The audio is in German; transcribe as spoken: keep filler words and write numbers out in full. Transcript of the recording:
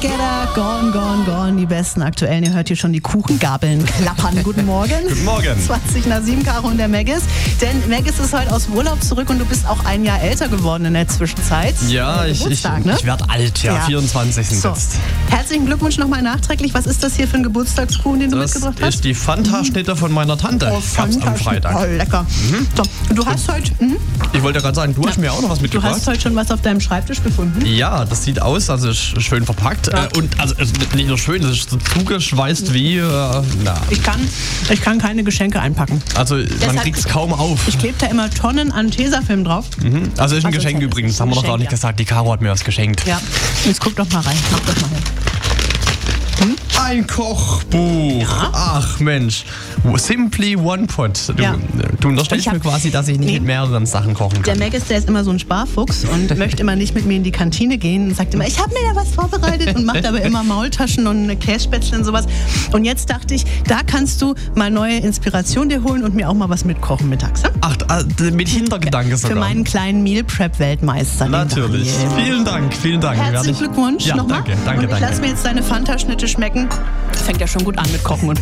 Together, Gone, Gone, Gone, die besten aktuellen. Ihr hört hier schon die Kuchengabeln klappern. Guten Morgen. Guten Morgen. zwanzig nach sieben, Caro und der Maggis. Denn Maggis ist heute aus Urlaub zurück und du bist auch ein Jahr älter geworden in der Zwischenzeit. Ja, ich, ich, ne? ich werde alt, ja, Ja. vierundzwanzig sind So. jetzt. Herzlichen Glückwunsch nochmal nachträglich. Was ist das hier für ein Geburtstagskuchen, den du Das mitgebracht hast? ist die Fanta-Schnitte von meiner Tante. Oh, Gab's am fantastisch. Freitag. Oh, lecker. So, du hast heute, hm? Ich wollte gerade sagen, du hast mir auch noch was du mitgebracht. hast heute schon was auf deinem Schreibtisch gefunden. Ja, das sieht aus, also ist schön verpackt. Ja. Äh, und also ist nicht nur schön, es ist so zugeschweißt wie, äh, na. Ich kann, ich kann keine Geschenke einpacken. Also man Deshalb- kriegt es kaum auf. Ich klebe da immer Tonnen an Tesafilm drauf. Mhm. Also ist ein Also, Geschenk das ist übrigens, ein haben wir noch gar Geschenk, nicht ja. gesagt. Die Caro hat mir was geschenkt. Ja, jetzt guck doch mal rein. Mach doch mal hin. Ein Kochbuch. Ach Mensch. Simply One Pot. Du, Ja. du unterstellst Ich hab- mir quasi, dass ich nicht Nee. mit mehreren Sachen kochen Der kann. Maggis, der ist immer so ein Sparfuchs und möchte immer nicht mit mir in die Kantine gehen und sagt immer, ich habe mir ja was vorbereitet und macht aber immer Maultaschen und Kässpätzle und sowas. Und jetzt dachte ich, da kannst du mal neue Inspiration dir holen und mir auch mal was mitkochen mittags. Ne? Ach, äh, mit Hintergedanke Für sogar. meinen kleinen Meal Prep Weltmeister. den Natürlich. Daniel. Vielen Dank, vielen Dank. Werde Herzlichen ich- Glückwunsch Ja, nochmal. danke, danke, und ich danke. lasse mir jetzt deine Fanta-Schnitte schmecken. Fängt ja schon gut an mit Kochen und